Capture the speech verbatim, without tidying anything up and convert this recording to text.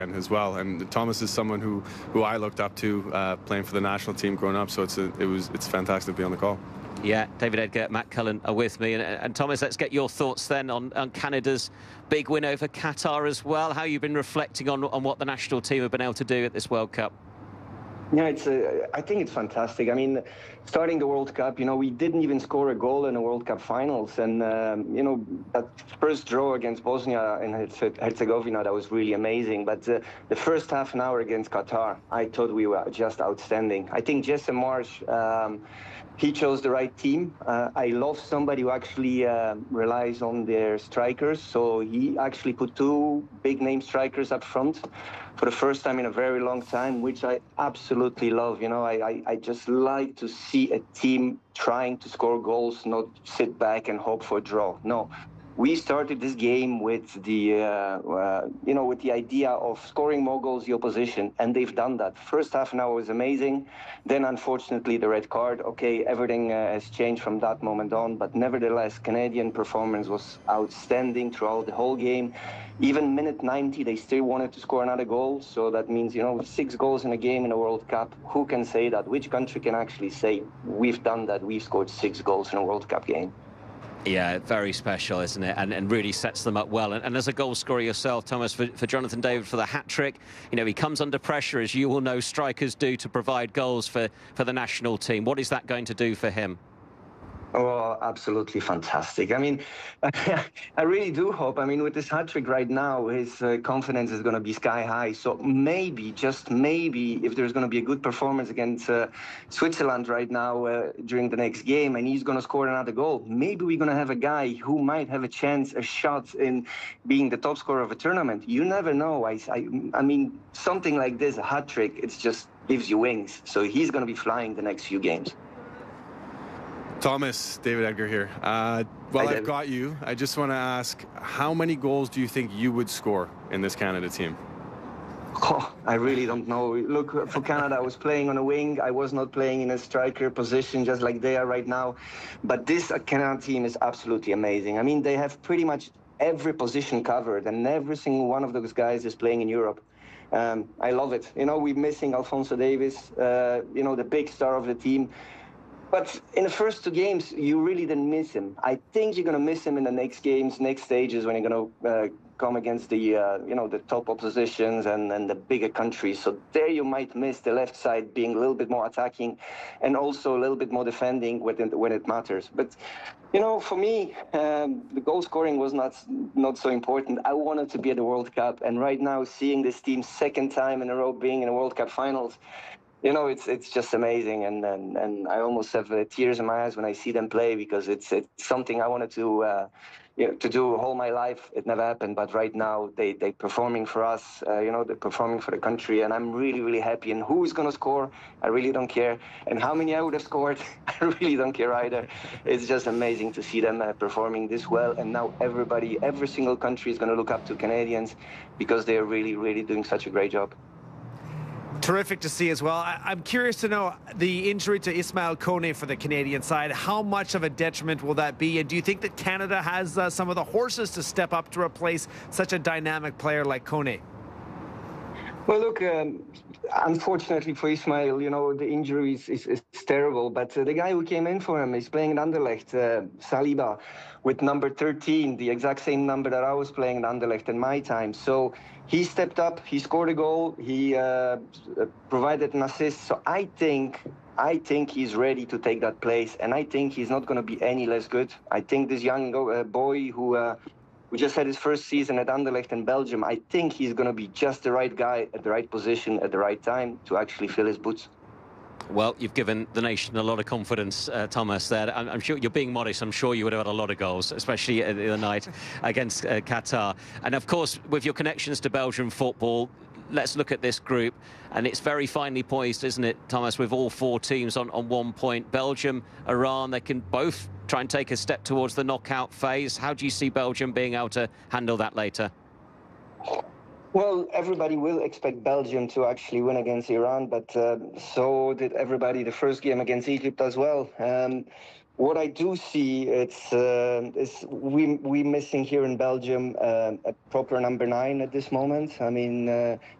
as well. And Thomas is someone who who I looked up to uh, playing for the national team growing up. So it's a, it was it's fantastic to be on the call. Yeah, David Edgar, Matt Cullen are with me. And, and Thomas, let's get your thoughts then on, on Canada's big win over Qatar as well. How you've been reflecting on, on what the national team have been able to do at this World Cup. Yeah, it's. Uh, I think it's fantastic. I mean, starting the World Cup, you know, we didn't even score a goal in the World Cup finals, and um, you know, that first draw against Bosnia and Herzegovina, that was really amazing. But uh, the first half an hour against Qatar, I thought we were just outstanding. I think Jesse Marsch, um, he chose the right team. Uh, I love somebody who actually uh, relies on their strikers. So he actually put two big name strikers up front for the first time in a very long time, which I absolutely love. You know, I, I, I just like to see a team trying to score goals, not sit back and hope for a draw. No. We started this game with the, uh, uh, you know, with the idea of scoring more goals the opposition, and they've done that. First half an hour was amazing. Then, unfortunately, the red card. Okay, everything uh, has changed from that moment on, but nevertheless, Canadian performance was outstanding throughout the whole game. Even minute ninety, they still wanted to score another goal. So that means, you know, six goals in a game in a World Cup. Who can say that? Which country can actually say, we've done that, we've scored six goals in a World Cup game? Yeah, very special, isn't it? And, and really sets them up well. And, and as a goal scorer yourself, Thomas, for, for Jonathan David for the hat-trick, you know, he comes under pressure, as you all know strikers do, to provide goals for, for the national team. What is that going to do for him? Oh, absolutely fantastic. I mean, I really do hope, I mean, with this hat-trick right now, his uh, confidence is going to be sky high. So maybe, just maybe, if there's going to be a good performance against uh, Switzerland right now uh, during the next game, and he's going to score another goal, maybe we're going to have a guy who might have a chance, a shot in being the top scorer of a tournament. You never know. I, I, I mean, something like this, a hat-trick, it just gives you wings. So he's going to be flying the next few games. Thomas, David Edgar here. Uh, while I've got you, I just want to ask, how many goals do you think you would score in this Canada team? Oh, I really don't know. Look, for Canada, I was playing on a wing. I was not playing in a striker position, just like they are right now. But this Canada team is absolutely amazing. I mean, they have pretty much every position covered, and every single one of those guys is playing in Europe. Um, I love it. You know, we're missing Alphonso Davies, uh, you know, the big star of the team. But in the first two games, you really didn't miss him. I think you're going to miss him in the next games, next stages, when you're going to uh, come against the, uh, you know, the top oppositions and, and the bigger countries. So there you might miss the left side being a little bit more attacking and also a little bit more defending when it, when it matters. But, you know, for me, um, the goal scoring was not, not so important. I wanted to be at the World Cup. And right now, seeing this team second time in a row being in the World Cup finals, you know, it's it's just amazing, and and, and I almost have uh, tears in my eyes when I see them play, because it's it's something I wanted to uh, you know, to do all my life. It never happened, but right now they they performing for us. Uh, you know, they're performing for the country, and I'm really really happy. And who's gonna score? I really don't care. And how many I would have scored? I really don't care either. It's just amazing to see them uh, performing this well. And now everybody, every single country is gonna look up to Canadians, because they are really really doing such a great job. Terrific to see as well. I, I'm curious to know, the injury to Ismail Kone for the Canadian side, how much of a detriment will that be? And do you think that Canada has uh, some of the horses to step up to replace such a dynamic player like Kone? Well, look, um, unfortunately for Ismail, you know, the injury is, is, is terrible. But uh, the guy who came in for him is playing at Anderlecht, uh, Saliba, with number thirteen, the exact same number that I was playing at Anderlecht in my time. So he stepped up, he scored a goal, he uh, provided an assist. So I think, I think he's ready to take that place. And I think he's not going to be any less good. I think this young uh, boy who... Uh, We just had his first season at Anderlecht in Belgium. I think he's going to be just the right guy at the right position at the right time to actually fill his boots. Well, you've given the nation a lot of confidence, uh, Thomas, there. I'm, I'm sure you're being modest. I'm sure you would have had a lot of goals, especially the other night against uh, Qatar. And, of course, with your connections to Belgian football, let's look at this group. And it's very finely poised, isn't it, Thomas, with all four teams on, on one point. Belgium, Iran, they can both try and take a step towards the knockout phase. How do you see Belgium being able to handle that later? Well, everybody will expect Belgium to actually win against Iran, but uh, so did everybody the first game against Egypt as well. Um, What I do see, it's uh, is we we missing here in Belgium uh, a proper number nine at this moment. I mean, uh,